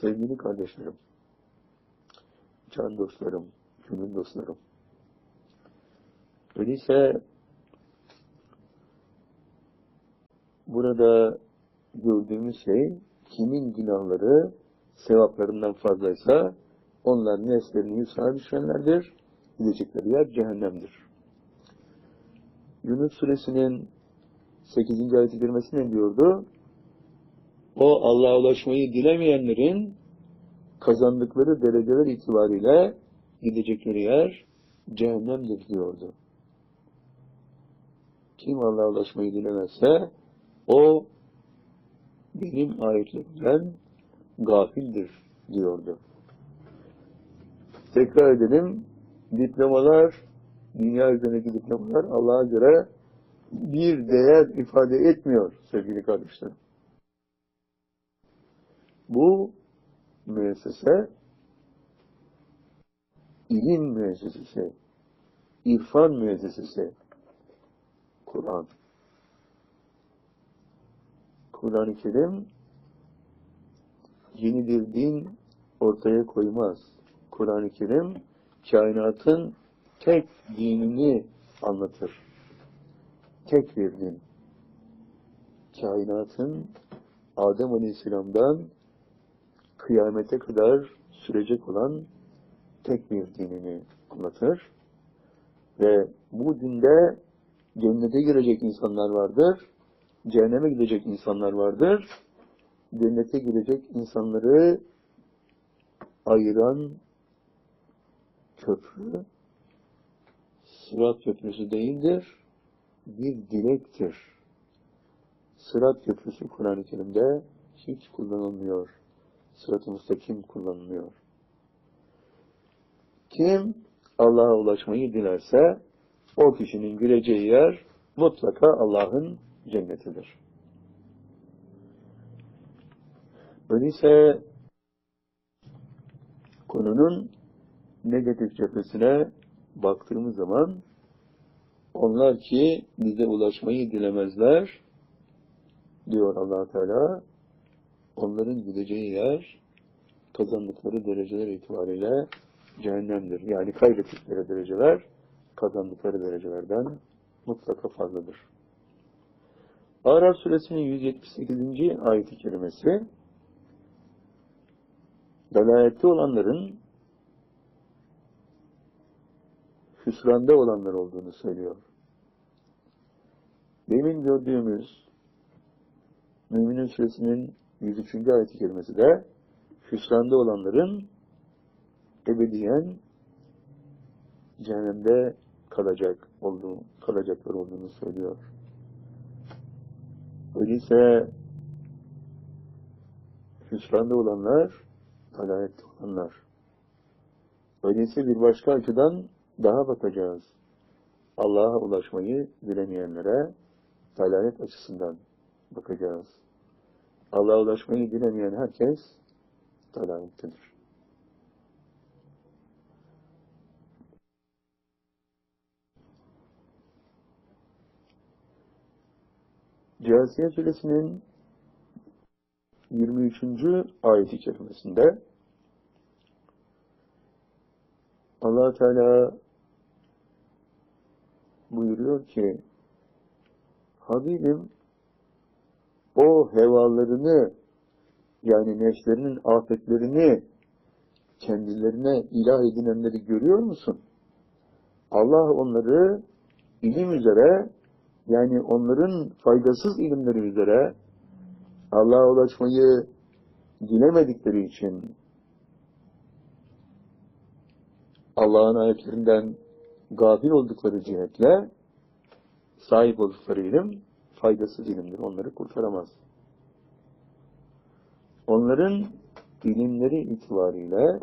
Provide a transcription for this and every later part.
Sevgili kardeşlerim, can dostlarım, gönül dostlarım. Öyleyse burada gördüğümüz şey, kimin günahları sevaplarından fazlaysa onlar neslerini yusra düşenlerdir, gidecekleri yer cehennemdir. Yunus suresinin 8. ayet-i kerimesi ne diyordu? O Allah'a ulaşmayı dilemeyenlerin kazandıkları dereceler itibariyle gidecekleri yer cehennemdir diyordu. Kim Allah'a ulaşmayı dilemezse o benim ayetlerimden gafildir diyordu. Tekrar edelim, diplomalar, dünya üzerindeki diplomalar Allah'a göre bir değer ifade etmiyor sevgili kardeşlerim. Bu müessese, ilim müessesesi, irfan müessesesi, Kur'an. Kur'an-ı Kerim yeni bir din ortaya koymaz. Kur'an-ı Kerim kainatın tek dinini anlatır. Tek bir din. Kainatın Adem Aleyhisselam'dan kıyamete kadar sürecek olan tek bir dinini anlatır. Ve bu dinde cennete girecek insanlar vardır, cehenneme gidecek insanlar vardır. Cennete girecek insanları ayıran köprü, Sırat Köprüsü değildir, bir dilektir. Sırat Köprüsü Kur'an-ı Kerim'de hiç kullanılmıyor. Sırat-ı Müstakim kullanılıyor. Kim Allah'a ulaşmayı dilerse o kişinin gireceği yer mutlaka Allah'ın cennetidir. Öyleyse konunun negatif cephesine baktığımız zaman onlar ki bize ulaşmayı dilemezler diyor Allah Teala, onların gideceği yer kazandıkları dereceler itibariyle cehennemdir. Yani kaybettikleri dereceler kazandıkları derecelerden mutlaka fazladır. Araf suresinin 178. ayet-i kerimesi dalalette olanların hüsranda olanlar olduğunu söylüyor. Demin gördüğümüz Müminun suresinin 103. ayet-i kerimesi de hüsranda olanların ebediyen cehennemde kalacaklar olduğunu söylüyor. Öyleyse hüsranda olanlar, dalalette olanlar. Öyleyse bir başka açıdan daha bakacağız. Allah'a ulaşmayı dilemeyenlere dalalet açısından bakacağız. Allah'a ulaşmayı dilemeyen herkes dalalettedir. Câsiye suresinin 23. ayet-i kerimesinde Allah Teala buyuruyor ki Habibim o hevalarını yani nefslerinin afetlerini kendilerine ilah edinenleri görüyor musun? Allah onları ilim üzere yani onların faydasız ilimleri üzere Allah'a ulaşmayı dilemedikleri için Allah'ın ayetlerinden gafil oldukları cihetle sahip oldukları ilim faydasız ilimdir. Onları kurtaramaz. Onların ilimleri itibariyle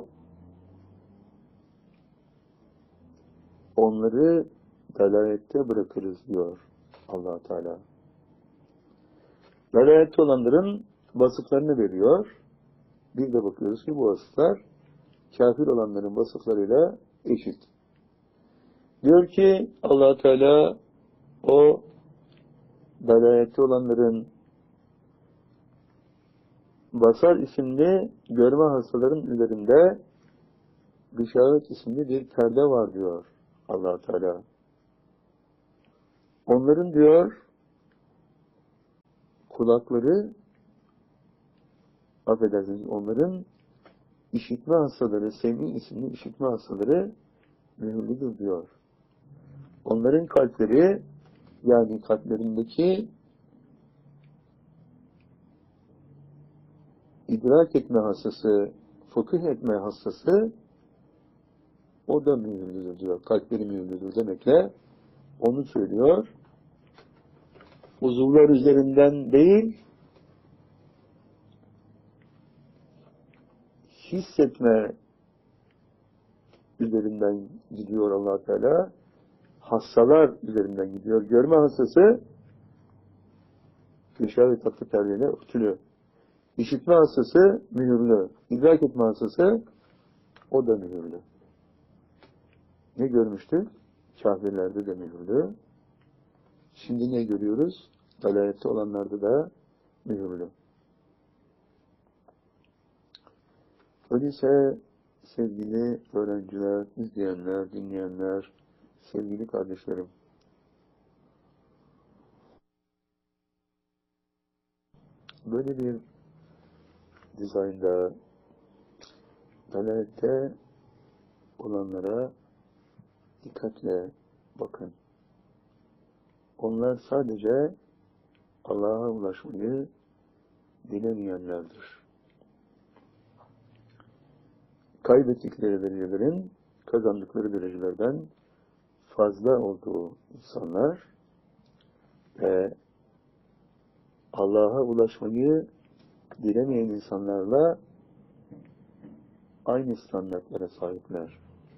onları dalalette bırakırız diyor Allah Teala. Dalalette olanların vasıflarını veriyor. Bir de bakıyoruz ki bu vasıflar kafir olanların vasıflarıyla eşit. Diyor ki Allah Teala o dalalette olanların Basar isimli görme hastaların üzerinde gışavet isimli bir perde var diyor Allah Teala. Onların diyor kulakları, affedersiniz, onların işitme hastaları, Semi isimli işitme hastaları mühürlüdür diyor. Onların kalpleri, yani kalplerindeki idrak etme hastası, fıkıh etme hastası, o da mühürlüdür diyor. Kalpleri mühürlüdür demekle onu söylüyor. Uzuvlar üzerinden değil, hissetme üzerinden gidiyor Allah Teala. Hastalar üzerinden gidiyor. Görme hastası gışa ve tatlı perdeyle örtülü. İşitme hastası mühürlü. İdrak etme hastası o da mühürlü. Ne görmüştük? Kafirlerde de mühürlü. Şimdi ne görüyoruz? Dalalette olanlarda da mühürlü. Öyleyse sevgili öğrenciler, izleyenler, dinleyenler, sevgili kardeşlerim, böyle bir dizaynda dalalette olanlara dikkatle bakın. Onlar sadece Allah'a ulaşmayı dilemeyenlerdir. Kaybettikleri derecelerin kazandıkları derecelerden fazla olduğu insanlar ve Allah'a ulaşmayı dilemeyen insanlarla aynı standartlara sahipler.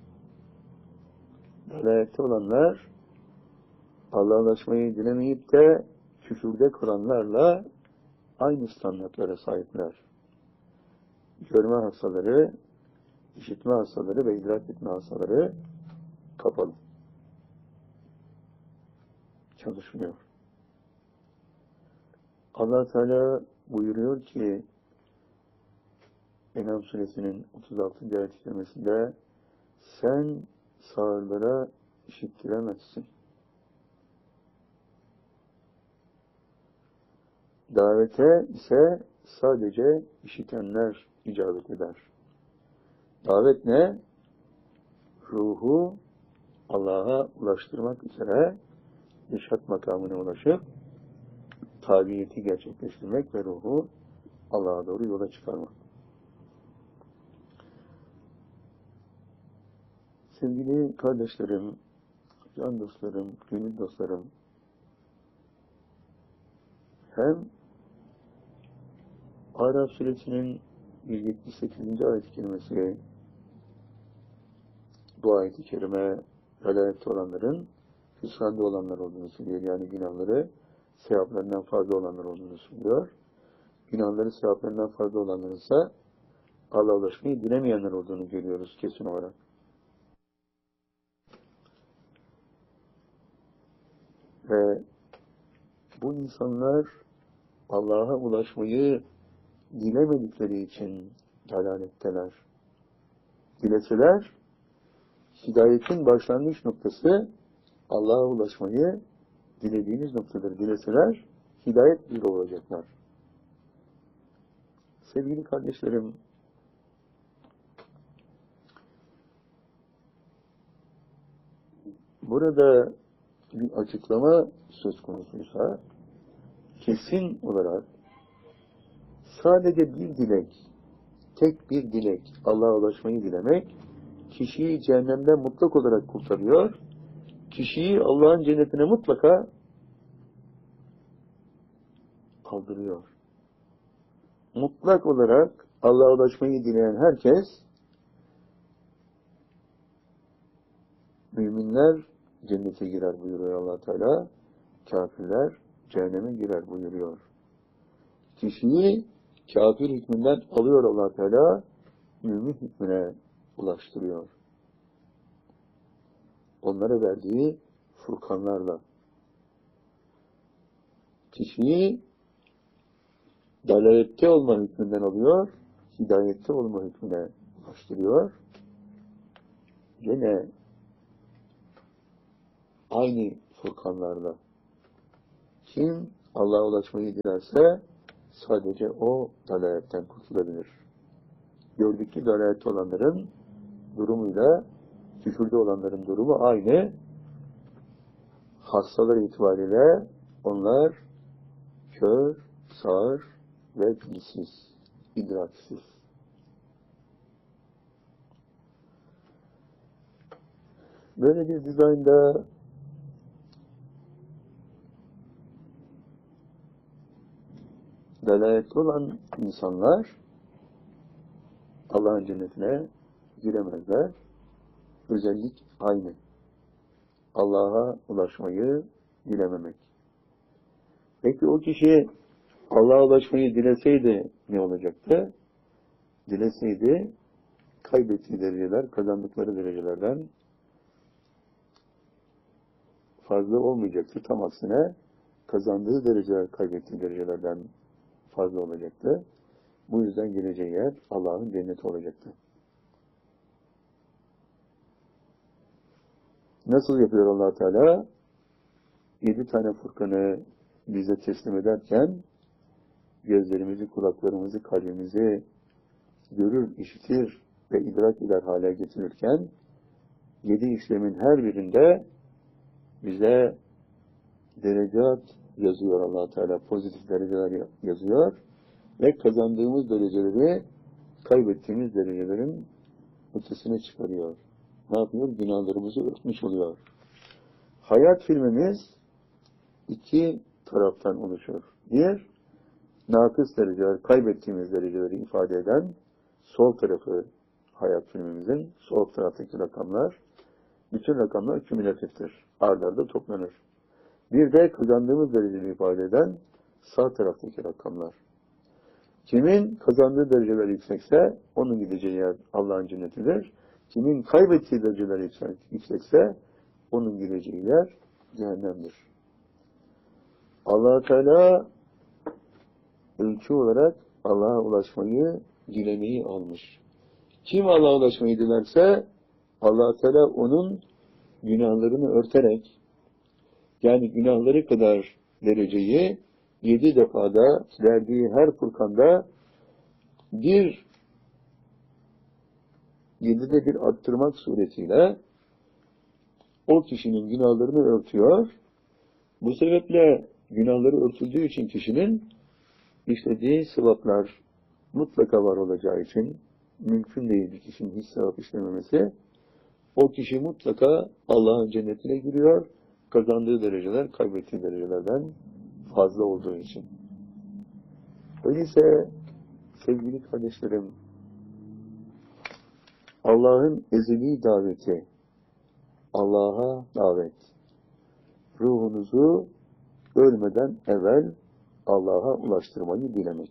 Dalalette olanlar Allah'a ulaşmayı dilemeyip de küfürde kuranlarla aynı standartlara sahipler. Görme hastaları, işitme hastaları ve idrak etme hastaları kapalı. Çalışmıyor. Allah Teala buyuruyor ki En'am suresinin 36. ayet-i kerimesinde sen sağırlara işittiremezsin. Davete ise sadece işitenler icabet eder. Davet ne? Ruhu Allah'a ulaştırmak üzere irşat makamına ulaşıp tabiyeti gerçekleştirmek ve ruhu Allah'a doğru yola çıkarmak. Sevgili kardeşlerim, can dostlarım, gönül dostlarım, hem Araf suresinin 178. ayet-i kerimesi bu ayet-i kerime dalalette olanların hüsranda olanlar olduğunu söylüyor. Yani günahları sevaplarından fazla olanlar olduğunu söylüyor. Günahları sevaplarından fazla olanların ise Allah'a ulaşmayı dilemeyenler olduğunu görüyoruz kesin olarak. Ve bu insanlar Allah'a ulaşmayı dilemedikleri için dalaletteler. Dileseler, hidayetin başlangıç noktası Allah'a ulaşmayı dilediğiniz noktadır. Dileseler, hidayet üzere olacaklar. Sevgili kardeşlerim, burada bir açıklama söz konusuysa, kesin olarak sadece bir dilek, tek bir dilek, Allah'a ulaşmayı dilemek, kişiyi cehennemden mutlak olarak kurtarıyor, kişiyi Allah'ın cennetine mutlaka kaldırıyor. Mutlak olarak Allah'a ulaşmayı dileyen herkes, müminler cennete girer buyuruyor Allah Teala, kafirler cehenneme girer buyuruyor. Kişiyi kafir hükmünden alıyor Allah Teala, mümin hükmüne ulaştırıyor. Onlara verdiği furkanlarla. Kişiyi dalalette olma hükmünden alıyor, hidayette olma hükmüne ulaştırıyor. Gene aynı Furkanlarla. Kim Allah'a ulaşmayı dilerse sadece o dalaletten kurtulabilir. Gördük ki dalalette olanların durumuyla küfürde olanların durumu aynı. Hastalar itibariyle onlar kör, sağır ve dilsiz, idraksiz. Böyle bir dizaynda dalaletli olan insanlar Allah'ın cennetine giremezler. Özellik aynı. Allah'a ulaşmayı dilememek. Peki o kişi Allah'a ulaşmayı dileseydi ne olacaktı? Dileseydi kaybettiği dereceler, kazandıkları derecelerden fazla olmayacaktı. Tam aksine kazandığı dereceler, kaybettiği derecelerden fazla olacaktı. Bu yüzden geleceği yer Allah'ın cenneti olacaktı. Nasıl yapıyor Allah Teala? 7 tane Furkan'ı bize teslim ederken gözlerimizi, kulaklarımızı, kalbimizi görür, işitir ve idrak eder hale getirirken 7 işlemin her birinde bize derecat yazıyor Allah Teala. Pozitif dereceler yazıyor ve kazandığımız dereceleri kaybettiğimiz derecelerin ötesine çıkarıyor. Ne yapıyor? Günahlarımızı örtmüş oluyor. Hayat filmimiz 2 taraftan oluşur. Bir, nakıs dereceler, kaybettiğimiz dereceleri ifade eden sol tarafı hayat filmimizin, sol taraftaki rakamlar, bütün rakamlar kümülatiftir. Ard arda toplanır. Bir de kazandığımız dereceleri ifade eden sağ taraftaki rakamlar. Kimin kazandığı dereceler yüksekse onun gideceği yer Allah'ın cennetidir. Kimin kaybettiği dereceler yüksekse onun gideceği yer cehennemdir. Allah Teala ölçü olarak Allah'a ulaşmayı, dilemeyi almış. Kim Allah'a ulaşmayı dilerse Allah Teala onun günahlarını örterek, yani günahları kadar dereceyi 7 defada verdiği her Furkan'da 7'de bir arttırmak suretiyle o kişinin günahlarını örtüyor. Bu sebeple günahları örtüldüğü için kişinin işlediği sevaplar mutlaka var olacağı için mümkün değil bir kişinin hiç sevap işlememesi. O kişi mutlaka Allah'ın cennetine giriyor. Kazandığı dereceler kaybettiği derecelerden fazla olduğu için. Öyleyse sevgili kardeşlerim, Allah'ın ezeli daveti, Allah'a davet, ruhunuzu ölmeden evvel Allah'a ulaştırmayı dilemek.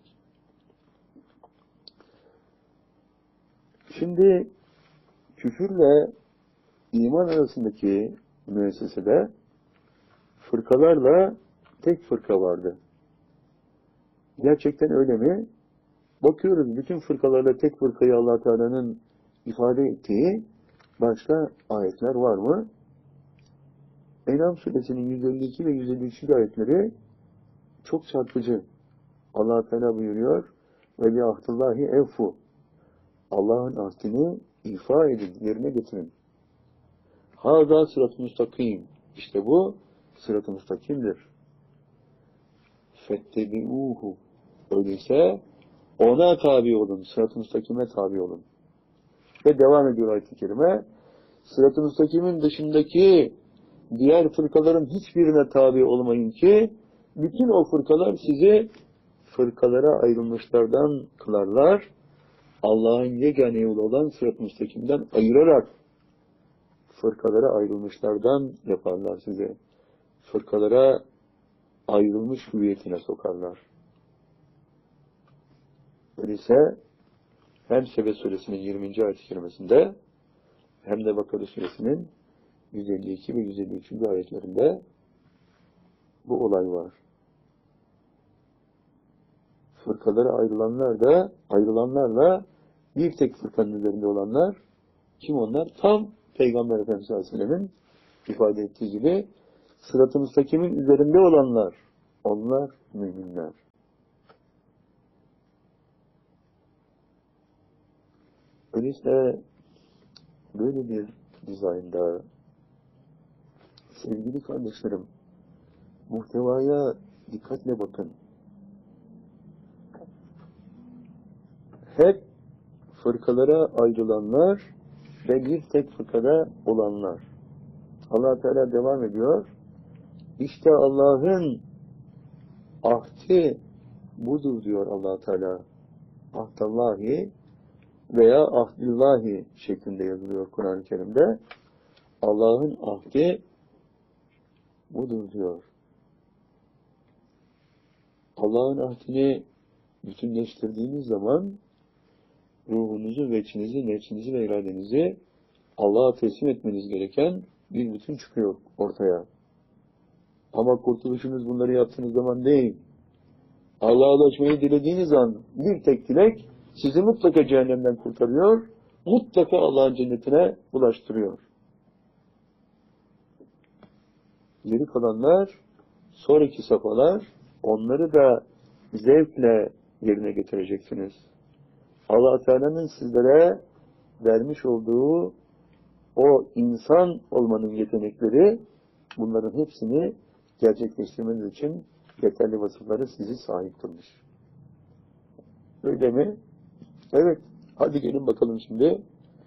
Şimdi küfürle iman arasındaki müessesede fırkalarla tek fırka vardı. Gerçekten öyle mi? Bakıyoruz bütün fırkalarla tek fırkayı Allah Teala'nın ifade ettiği başka ayetler var mı? En'am suresinin 152 ve 153. ayetleri çok çarpıcı. Allah Teala buyuruyor ve bi ahdillahi evfu. Allah'ın ahdini ifa edin, yerine getirin. Hâzâ sırat-ı müstakim. İşte bu sırat-ı müstakimdir. Fettebi'ûhu. Öyleyse ona tabi olun, sırat-ı müstakime tabi olun. Ve devam ediyor ayet-i kerime. Sırat-ı müstakimin dışındaki diğer fırkaların hiçbirine tabi olmayın ki bütün o fırkalar sizi fırkalara ayrılmışlardan kılarlar. Allah'ın yegane yolu olan sırat-ı müstakimden ayırarak fırkalara ayrılmışlardan yaparlar sizi. Fırkalara ayrılmış hüviyetine sokarlar. Öyleyse hem Sebe suresinin 20. ayet-i kerimesinde hem de Bakara suresinin 152 ve 153. ayetlerinde bu olay var. fırkalara ayrılanlarla bir tek fırkanın üzerinde olanlar kim onlar? Tam Peygamber Efendimiz sallallahu aleyhi ve sellem'in ifade ettiği gibi sırat-ı müstakimin üzerinde olanlar. Onlar müminler. Öyleyse böyle bir dizaynda sevgili kardeşlerim muhtevaya dikkatle bakın. Hep fırkalara ayrılanlar ve bir tek fırkada olanlar. Allah Teala devam ediyor. İşte Allah'ın ahdi budur diyor Allah Teala. Ahdallahi veya ahdillahi şeklinde yazılıyor Kur'an-ı Kerim'de. Allah'ın ahdi budur diyor. Allah'ın ahdini bütünleştirdiğiniz zaman ruhunuzu, veçinizi, nefsinizi ve iradenizi Allah'a teslim etmeniz gereken bir bütün çıkıyor ortaya. Ama kurtuluşunuz bunları yaptığınız zaman değil. Allah'a ulaşmayı dilediğiniz an bir tek dilek sizi mutlaka cehennemden kurtarıyor, mutlaka Allah'ın cennetine ulaştırıyor. Geri kalanlar, sonraki safhalar, onları da zevkle yerine getireceksiniz. Allah Teala'nın sizlere vermiş olduğu o insan olmanın yetenekleri, bunların hepsini gerçekleştirmeniz için yeterli vasıfları sizi sahip kılmış. Öyle mi? Evet. Hadi gelin bakalım şimdi.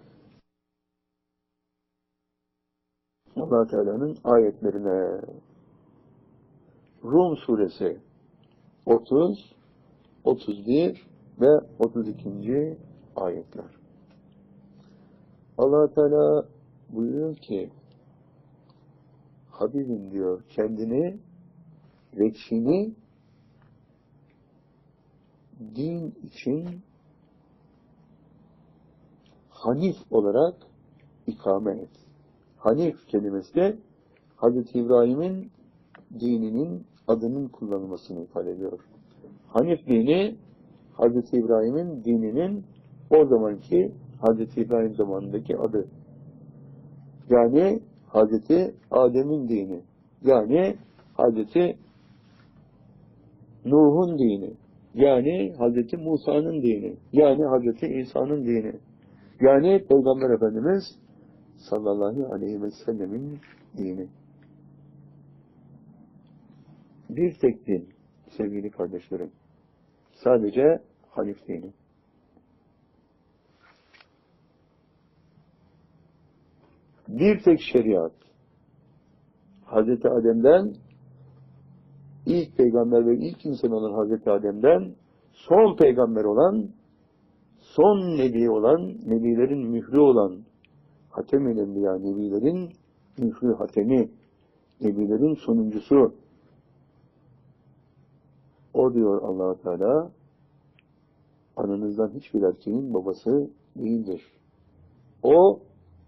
Allah Teala'nın ayetlerine. Rum suresi 30, 31 ve 32. ayetler. Allah Teala buyuruyor ki Habibim diyor kendini vekşini din için Hanif olarak ikame et. Hanif kelimesi de Hazreti İbrahim'in dininin adının kullanılmasını ifade ediyor. Hanif dini Hazreti İbrahim'in dininin o zamanki Hazreti İbrahim zamanındaki adı. Yani Hazreti Adem'in dini. Yani Hazreti Nuh'un dini. Yani Hazreti Musa'nın dini. Yani Hazreti İsa'nın dini. Yani Peygamber Efendimiz sallallahu aleyhi ve sellemin dini. Bir tek din sevgili kardeşlerim. Sadece Hanif dini. Bir tek şeriat. Hazreti Adem'den ilk peygamber ve ilk insan olan Hazreti Adem'den son peygamber olan, son nebi olan, nebilerin mührü olan Hatem-i Enbiya, nebilerin mührü hatemi, nebilerin sonuncusu. O diyor Allah Teala, ananızdan hiçbir erkeğin babası değildir. O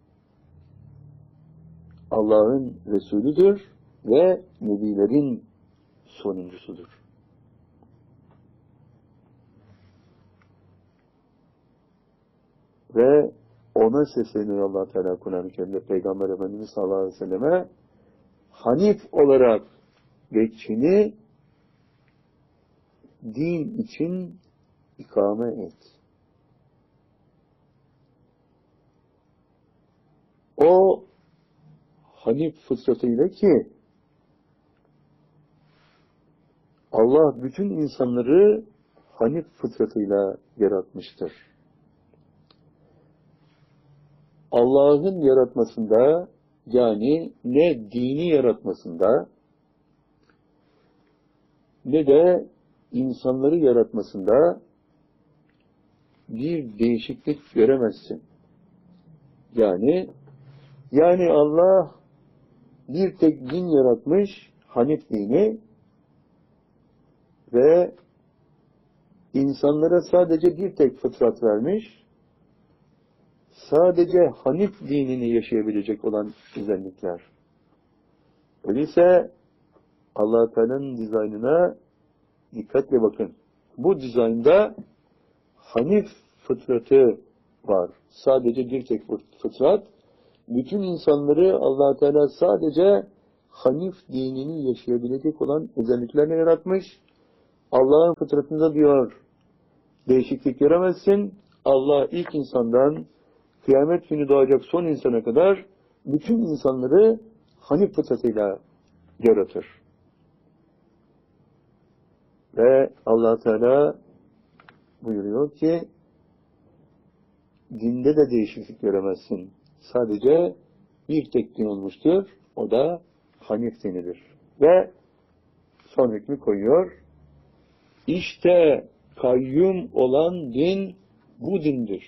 Allah'ın Resulüdür ve nebilerin sonuncusudur. Ve ona sesleniyor Allah Teala Kur'an-ı Kerim'de Peygamber Efendimiz sallallahu aleyhi ve selleme Hanif olarak bekçini din için ikame et. O Hanif fıtratıyla ki Allah bütün insanları Hanif fıtratıyla yaratmıştır. Allah'ın yaratmasında yani ne dini yaratmasında ne de insanları yaratmasında bir değişiklik göremezsin. Yani Allah bir tek din yaratmış, Hanif dini ve insanlara sadece bir tek fıtrat vermiş, sadece Hanif dinini yaşayabilecek olan özellikler. Öyleyse Allah-u Teala'nın dizaynına dikkatle bakın. bu dizaynda Hanif fıtratı var. Sadece bir tek fıtrat. Bütün insanları Allah Teala sadece Hanif dinini yaşayabilecek olan özelliklerle yaratmış. Allah'ın fıtratında diyor, değişiklik göremezsin. Allah ilk insandan kıyamet günü doğacak son insana kadar bütün insanları Hanif fıtratıyla yaratır. Ve Allah Teala buyuruyor ki, dinde de değişiklik göremezsin. Sadece bir tek din olmuştur. O da Hanif dinidir. Ve son hükmü koyuyor. İşte kayyum olan din bu dindir.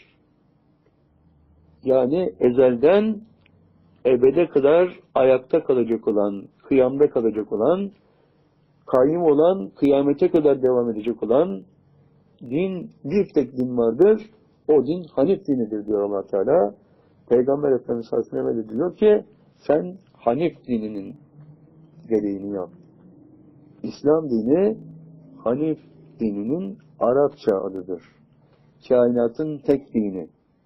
Yani ezelden ebede kadar ayakta kalacak olan, kıyamda kalacak olan, kayyum olan, kıyamete kadar devam edecek olan din, bir tek din vardır. O din Hanif dinidir diyor Allah Teala. Peygamber Efendimiz Aleyhisselam diyor ki, sen Hanif dininin gereğini yap. İslam dini Hanif dininin Arapça adıdır. Kainatın tek dini.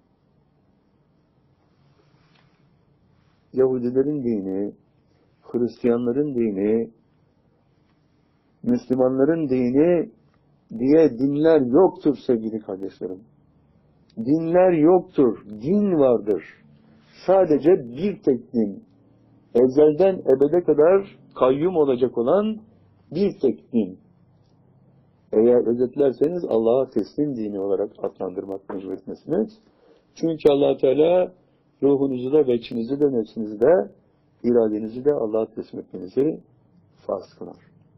Yahudilerin dini, Hristiyanların dini, Müslümanların dini diye dinler yoktur sevgili kardeşlerim. Dinler yoktur, din vardır. Sadece bir tek din. Ezelden ebede kadar kayyum olacak olan bir tek din. Eğer özetlerseniz Allah'a teslim dini olarak adlandırmak mecburiyetindesiniz. Çünkü Allah Teala ruhunuzu da, veçinizi de, nefsinizi de, iradenizi de Allah'a teslim etmenizi farz kılar.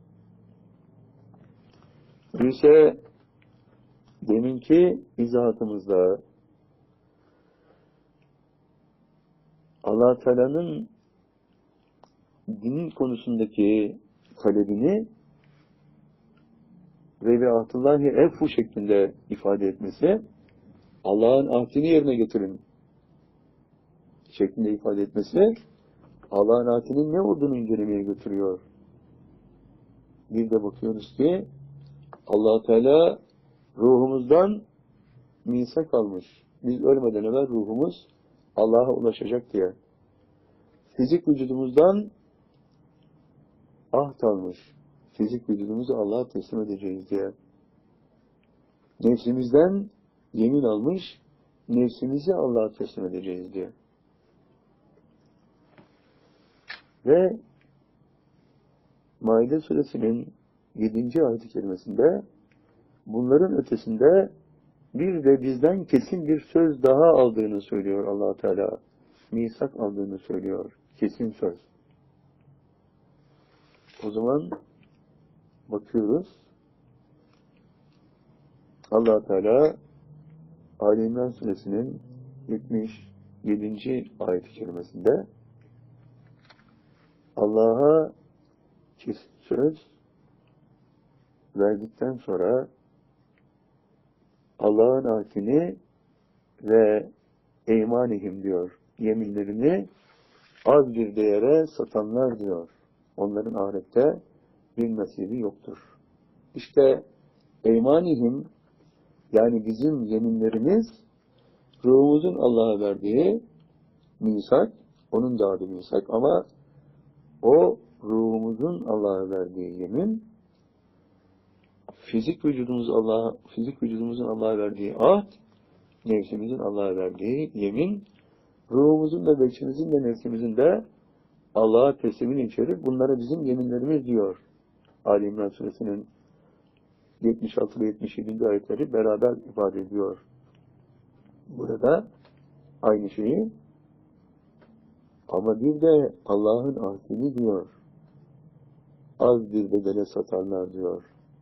Ise deminki izahatımızda Allah Teala'nın din konusundaki talebini ve ahdullahi effu şeklinde ifade etmesi, Allah'ın ahdini yerine getirin şeklinde ifade etmesi, Allah'ın ahdinin ne olduğunu incelemeye götürüyor. Bir de bakıyoruz ki Allah Teala ruhumuzdan misak almış. Biz ölmeden evvel ruhumuz Allah'a ulaşacak diye. Fizik vücudumuzdan ahd almış. Fizik vücudumuzu Allah'a teslim edeceğiz diye. Nefsimizden yemin almış. Nefsimizi Allah'a teslim edeceğiz diye. Ve Maide suresinin 7. ayet-i kerimesinde bunların ötesinde bir de bizden kesin bir söz daha aldığını söylüyor Allah Teala. Misak aldığını söylüyor. Kesin söz. O zaman bakıyoruz. Allah Teala Ali İmran suresinin 77. ayet-i kerimesinde Allah'a kesin söz verdikten sonra Allah'ın ahdini ve eymanihim diyor. Yeminlerini az bir değere satanlar diyor. Onların ahirette bir nasibi yoktur. İşte eymanihim, yani bizim yeminlerimiz ruhumuzun Allah'a verdiği misak, onun da adı misak, ama o ruhumuzun Allah'a verdiği yemin, fizik vücudumuzun Allah'a verdiği ahd, nefsimizin Allah'a verdiği yemin, ruhumuzun da, veçimizin de, nefsimizin de Allah'a teslimini içerir. Bunlara bizim yeminlerimiz diyor. Ali İmran suresinin 76 ve 77. ayetleri beraber ifade ediyor. Burada aynı şeyi, ama bir de Allah'ın ahdini diyor. Az bir bedele satarlar diyor.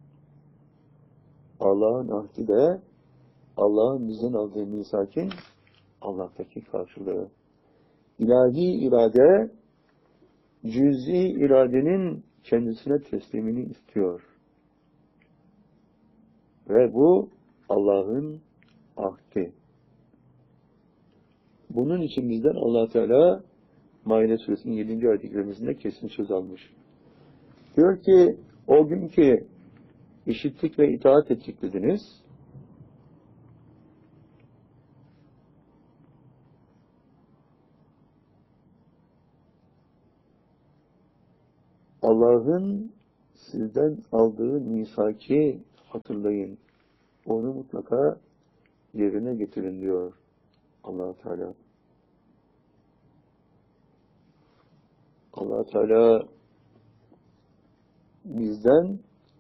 Allah'ın ahdi de Allah'ın bizden aldığı misakin Allah'taki karşılığı. İlahi irade cüz'i iradenin kendisine teslimini istiyor. Ve bu Allah'ın ahdi. Bunun için bizden Allah Teala Maide suresinin 7. ayet-i kerimesinde kesin söz almış. Diyor ki o gün ki İşittik ve itaat ettik dediniz. Allah'ın sizden aldığı misaki hatırlayın. Onu mutlaka yerine getirin diyor Allah Teala. Allah Teala bizden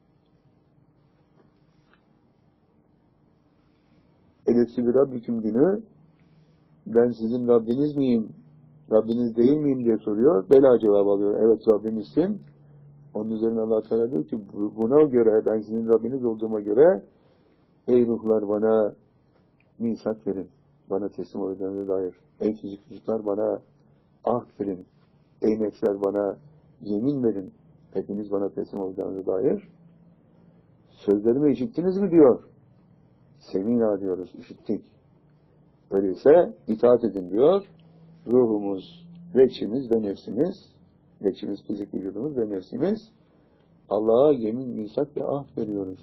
Elefsi bir Rabbiküm günü ben sizin Rabbiniz miyim? Rabbiniz değil miyim diye soruyor. Bela cevabı alıyor. Evet Rabbinizsin. Onun üzerine Allah Teala diyor ki buna göre ben sizin Rabbiniz olduğuma göre ey ruhlar bana misak verin. Bana teslim olacağınıza dair. Ey fizik vücutlar bana ahd verin. Ey nefsler bana yemin verin. Hepiniz bana teslim olacağınıza dair. Sözlerimi işittiniz mi diyor. Semina diyoruz, işittik. Öyleyse itaat edin diyor. Ruhumuz, veçimiz ve nefsimiz, veçimiz fizik vücudumuz ve nefsimiz Allah'a yemin, misak ve ahd veriyoruz.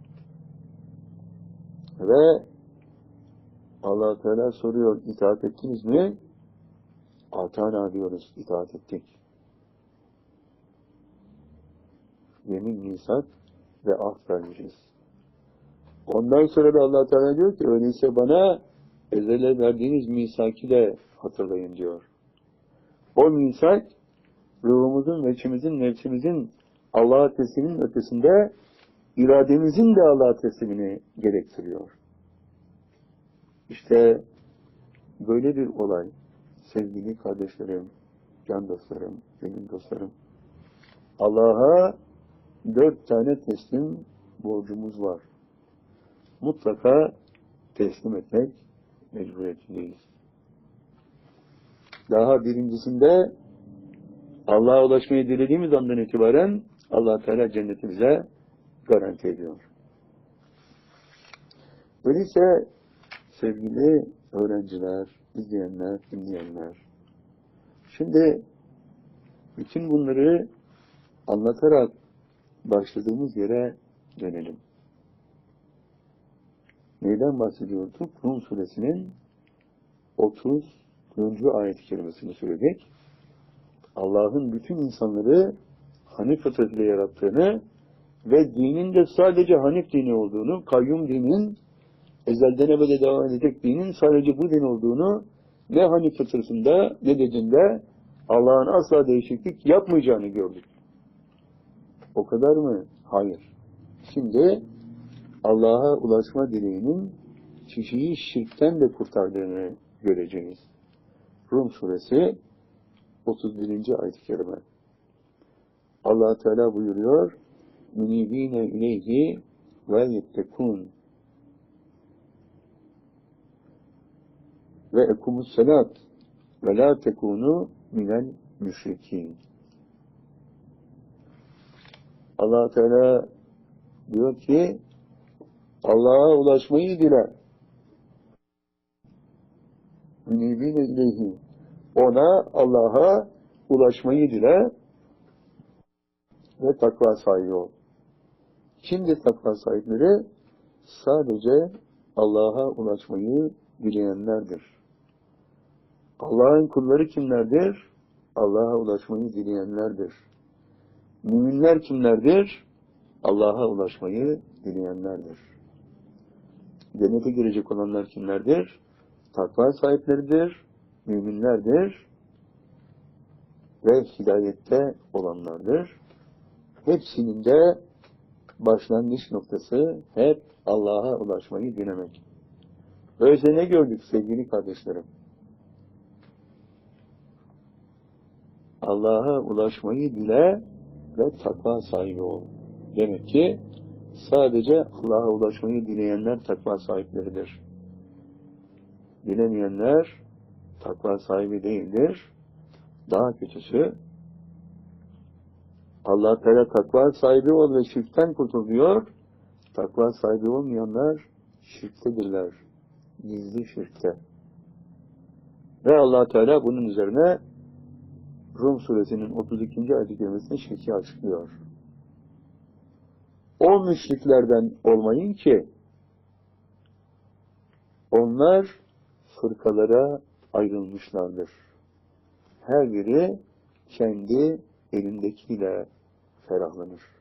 Ve Allah Teala soruyor, itaat ettiniz mi? Atana diyoruz, itaat ettik. Yemin, misak ve ahd vermişiz. Ondan sonra da Allah Teala diyor ki, öyleyse bana ezele verdiğiniz misaki de hatırlayın diyor. O misak, ruhumuzun, veçimizin, nefsimizin Allah'a teslimin ötesinde, irademizin de Allah'a teslimini gerektiriyor. İşte böyle bir olay, sevgili kardeşlerim, can dostlarım, benim dostlarım. Allah'a 4 tane teslim borcumuz var. Mutlaka teslim etmek mecburiyetindeyiz. Daha birincisinde Allah'a ulaşmayı dilediğimiz andan itibaren Allah Teala cennetimize garanti ediyor. Öyleyse sevgili öğrenciler, izleyenler, dinleyenler, şimdi bütün bunları anlatarak başladığımız yere dönelim. Neyden bahsediyorduk? Rum suresinin 30. ayet-i kerimesini söyledik. Allah'ın bütün insanları Hanif fıtratıyla yarattığını ve dinin de sadece Hanif dini olduğunu, kayyum dinin ezelden ebede devam edecek dinin sadece bu din olduğunu ne Hanif fıtratında ne dediğinde Allah'ın asla değişiklik yapmayacağını gördük. O kadar mı? Hayır. Şimdi Allah'a ulaşma dileğinin kişiyi şirkten de kurtardığını göreceğiz. Rum suresi 31. ayet-i kerime. Allah Teala buyuruyor: "Munibine ileyhi ve yettekun ve ekumus salat ve la tekunu minel müşrikin." Allah Teala diyor ki Allah'a ulaşmayı dile. Munibine ileyhi, ona, Allah'a ulaşmayı dile ve takva sahibi ol. Kimdir takva sahipleri? Sadece Allah'a ulaşmayı dileyenlerdir. Allah'ın kulları kimlerdir? Allah'a ulaşmayı dileyenlerdir. Müminler kimlerdir? Allah'a ulaşmayı dileyenlerdir. Cennete girecek olanlar kimlerdir? Takva sahipleridir, müminlerdir ve hidayette olanlardır. Hepsinin de başlangıç noktası hep Allah'a ulaşmayı dilemek. Öyleyse ne gördük sevgili kardeşlerim? Allah'a ulaşmayı dile ve takva sahibi ol. Demek ki sadece Allah'a ulaşmayı dileyenler takva sahipleridir. Dilemeyenler takva sahibi değildir. Daha kötüsü, Allah Teala takva sahibi ol ve şirkten kurtul diyor. Takva sahibi olmayanlar şirktedirler. Gizli şirkte. Ve Allah Teala bunun üzerine Rum suresinin 32. ayet-i kerimesinde şirki açıklıyor. o müşriklerden olmayın ki onlar fırkalara ayrılmışlardır. Her biri kendi elindekiyle ferahlanır.